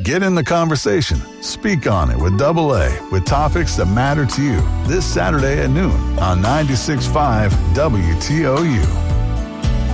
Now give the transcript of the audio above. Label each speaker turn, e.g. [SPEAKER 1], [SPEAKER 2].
[SPEAKER 1] Get in the conversation. Speak on it with Double A with topics that matter to you. This Saturday at noon on 96.5 WTOU.